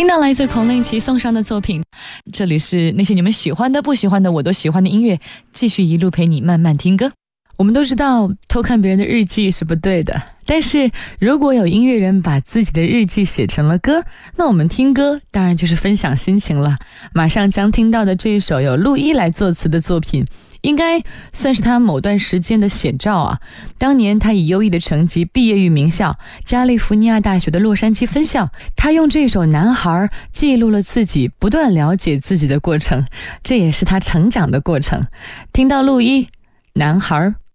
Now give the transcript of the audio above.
到来自孔令奇送上的作品，这里是那些你们喜欢的不喜欢的我都喜欢的音乐，继续一路陪你慢慢听歌。我们都知道偷看别人的日记是不对的，但是如果有音乐人把自己的日记写成了歌，那我们听歌当然就是分享心情了。马上将听到的这一首由陆一来作词的作品，应该算是他某段时间的写照啊。当年他以优异的成绩毕业于名校加利福尼亚大学的洛杉矶分校，他用这首《男孩》记录了自己不断了解自己的过程，这也是他成长的过程。听到陆一《男孩》。